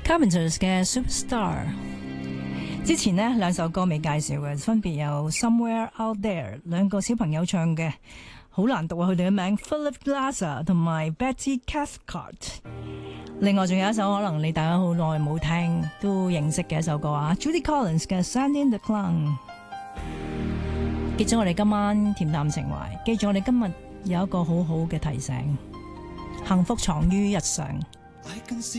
Carpenters 嘅 Superstar。之前呢兩首歌未介紹嘅，分別有 Somewhere Out There 兩個小朋友唱嘅，好難讀啊佢哋嘅名 Philip Glaser 同埋 Betty Cathcart。另外仲有一首可能你大家好耐冇聽都認識嘅一首歌啊 Judy Collins 嘅 Sand in the Clung。結咗我哋今晚恬淡情懷，記住我哋今日有一個好好嘅提醒，幸福藏於日常。